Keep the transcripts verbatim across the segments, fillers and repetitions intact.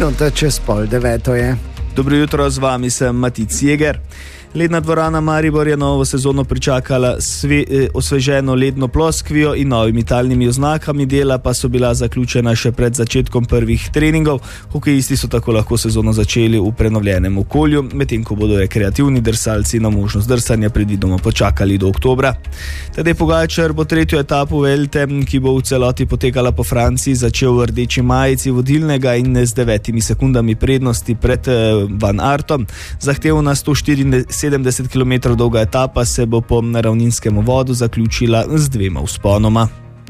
Minuta čez pol deveto je. Dobro jutro, z vami sem Matic Jeger. Ledna dvorana Maribor je novo sezono pričakala sve, eh, osveženo ledno ploskvijo in novimi talnimi oznakami, dela pa so bila zaključena še pred začetkom prvih treningov. Hokejisti so tako lahko sezono začeli v prenovljenem okolju, medtem ko bodo rekreativni drsalci na možnost drsanja predvidoma počakali do oktobra. Tadej Pogačar bo tretjo etapo Vuelte, ki bo v celoti potekala po Franciji, začel v rdeči majici vodilnega in z devetimi sekundami prednosti pred eh, Van Aertom. Zahtevna sto štiriinsedemdeset kilometrov dolga etapa se bo po ravninskem uvodu zaključila z dvema vzponoma.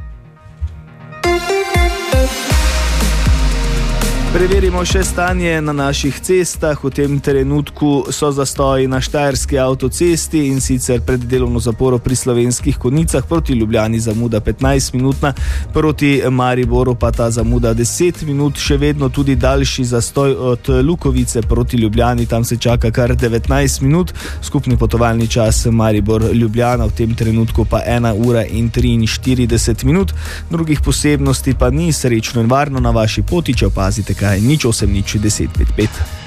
Preverimo še stanje na naših cestah. V tem trenutku so zastoji na Štajerski avtocesti, in sicer pred delovno zaporo pri Slovenskih Konjicah proti Ljubljani zamuda petnajst minutna, proti Mariboru pa ta zamuda deset minut, še vedno tudi daljši zastoj od Lukovice proti Ljubljani, tam se čaka kar devetnajst minut, skupni potovalni čas Maribor-Ljubljana v tem trenutku pa ena ura in triinštirideset minut. Drugih posebnosti pa ni. Srečno in varno na vaši poti, če opazite kaj, nič osem nič deset pet pet.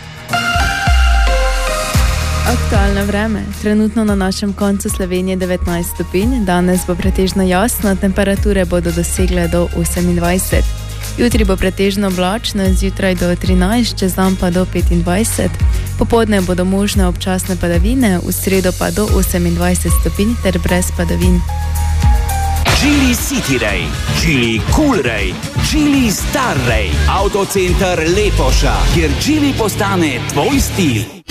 Aktualno vreme. Trenutno na našem koncu Slovenije devetnajst stopinj, danes bo pretežno jasno, temperature bodo dosegle do osemindvajset. Jutri bo pretežno oblačno, zjutraj do trinajst, čez dan pa do petindvajset. Popoldne bodo možne občasne padavine, v sredo pa do osemindvajset stopinj ter brez padavin. Geely City Ray, Geely Cool Ray, Geely Star Ray, Autocenter Lepoša, kjer Geely postane tvoj stil.